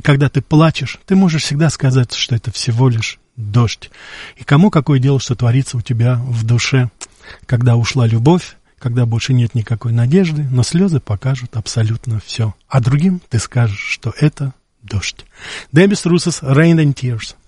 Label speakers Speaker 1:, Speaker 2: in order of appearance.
Speaker 1: когда ты плачешь, ты можешь всегда сказать, что это всего лишь дождь. И кому какое дело, что творится у тебя в душе, когда ушла любовь, когда больше нет никакой надежды, но слезы покажут абсолютно все. А другим ты скажешь, что это дождь. Дебис Русос, Rain and Tears.